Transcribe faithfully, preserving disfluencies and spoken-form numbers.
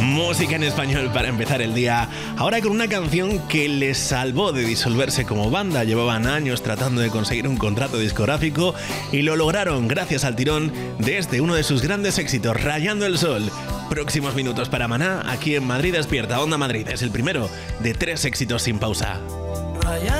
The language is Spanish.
Música en español para empezar el día. Ahora con una canción que les salvó de disolverse como banda. Llevaban años tratando de conseguir un contrato discográfico y lo lograron gracias al tirón de este, uno de sus grandes éxitos, Rayando el Sol. Próximos minutos para Maná, aquí en Madrid Despierta. Onda Madrid es el primero de tres éxitos sin pausa.